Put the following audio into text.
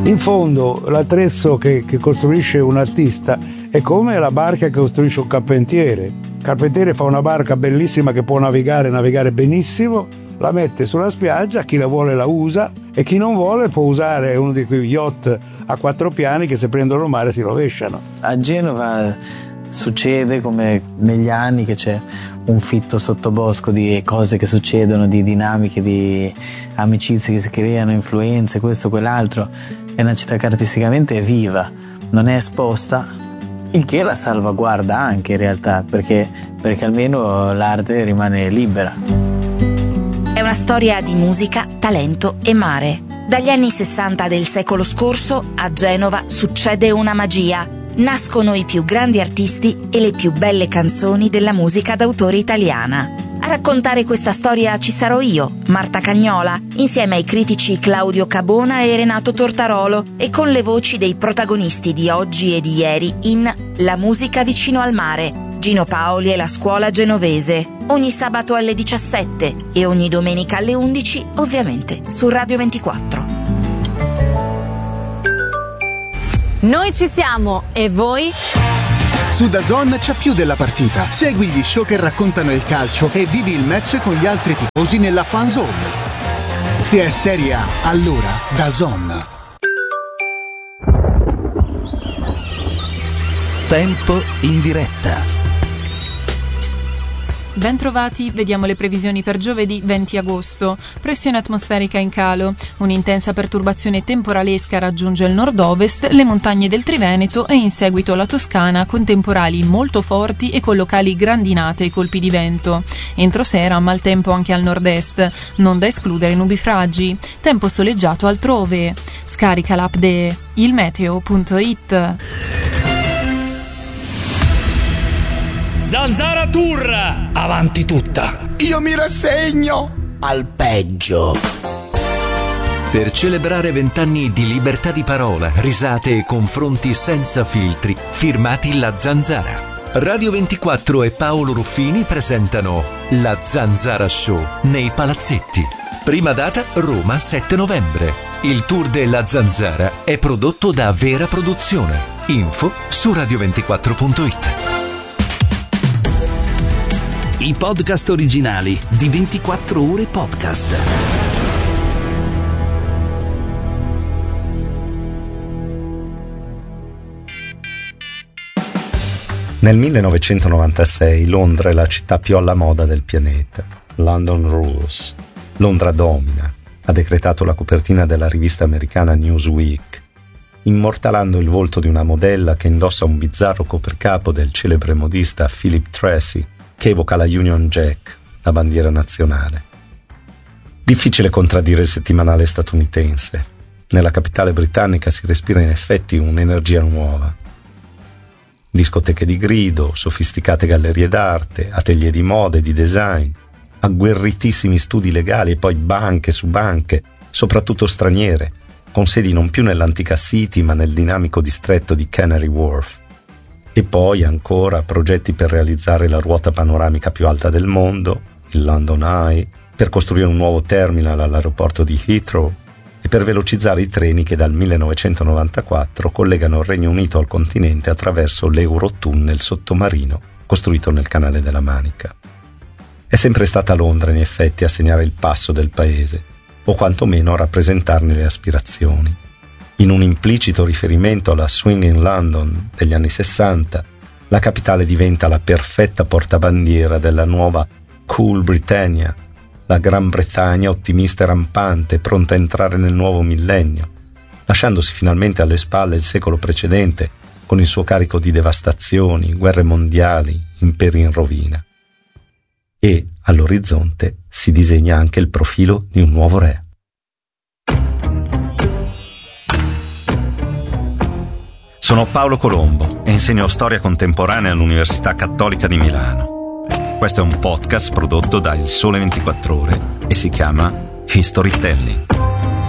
In fondo l'attrezzo che costruisce un artista è come la barca che costruisce un carpentiere. Il carpentiere fa una barca bellissima che può navigare benissimo, la mette sulla spiaggia, chi la vuole la usa e chi non vuole può usare uno di quei yacht a 4 piani che se prendono mare si rovesciano. A Genova succede come negli anni che c'è un fitto sottobosco di cose che succedono, di dinamiche, di amicizie che si creano, influenze, questo, quell'altro. È una città che artisticamente è viva, non è esposta, il che la salvaguarda anche in realtà, perché almeno l'arte rimane libera. È una storia di musica, talento e mare. Dagli anni 60 del secolo scorso a Genova succede una magia. Nascono i più grandi artisti e le più belle canzoni della musica d'autore italiana. A raccontare questa storia ci sarò io, Marta Cagnola, insieme ai critici Claudio Cabona e Renato Tortarolo e con le voci dei protagonisti di oggi e di ieri in La musica vicino al mare, Gino Paoli e la scuola genovese, ogni sabato alle 17 e ogni domenica alle 11, ovviamente su Radio 24. Noi ci siamo, e voi? Su DAZN c'è più della partita. Segui gli show che raccontano il calcio e vivi il match con gli altri tifosi nella fan zone. Se è Serie A, allora DAZN. Tempo in diretta. Bentrovati, vediamo le previsioni per giovedì 20 agosto. Pressione atmosferica in calo. Un'intensa perturbazione temporalesca raggiunge il nord-ovest, le montagne del Triveneto e in seguito la Toscana con temporali molto forti e con locali grandinate e colpi di vento. Entro sera maltempo anche al nord-est, non da escludere nubifragi. Tempo soleggiato altrove. Scarica l'app de ilmeteo.it. Zanzara Tour, avanti tutta. Io mi rassegno al peggio. Per celebrare 20 anni di libertà di parola, risate e confronti senza filtri, firmati La Zanzara. Radio 24 e Paolo Ruffini presentano La Zanzara Show nei Palazzetti. Prima data Roma 7 novembre. Il tour della Zanzara è prodotto da Vera Produzione. Info su radio24.it. I podcast originali di 24 ore podcast. Nel 1996 Londra è la città più alla moda del pianeta. London Rules. Londra domina, ha decretato la copertina della rivista americana Newsweek, immortalando il volto di una modella che indossa un bizzarro copercapo del celebre modista Philip Tracy, che evoca la Union Jack, la bandiera nazionale. Difficile contraddire il settimanale statunitense. Nella capitale britannica si respira in effetti un'energia nuova. Discoteche di grido, sofisticate gallerie d'arte, atelier di moda e di design, agguerritissimi studi legali e poi banche su banche, soprattutto straniere, con sedi non più nell'antica City ma nel dinamico distretto di Canary Wharf. E poi ancora progetti per realizzare la ruota panoramica più alta del mondo, il London Eye, per costruire un nuovo terminal all'aeroporto di Heathrow e per velocizzare i treni che dal 1994 collegano il Regno Unito al continente attraverso l'Eurotunnel sottomarino costruito nel Canale della Manica. È sempre stata Londra in effetti a segnare il passo del paese, o quantomeno a rappresentarne le aspirazioni. In un implicito riferimento alla Swinging London degli anni 60, la capitale diventa la perfetta portabandiera della nuova Cool Britannia, la Gran Bretagna ottimista e rampante, pronta a entrare nel nuovo millennio, lasciandosi finalmente alle spalle il secolo precedente con il suo carico di devastazioni, guerre mondiali, imperi in rovina. E all'orizzonte si disegna anche il profilo di un nuovo re. Sono Paolo Colombo e insegno storia contemporanea all'Università Cattolica di Milano. Questo è un podcast prodotto da Il Sole 24 Ore e si chiama Historytelling.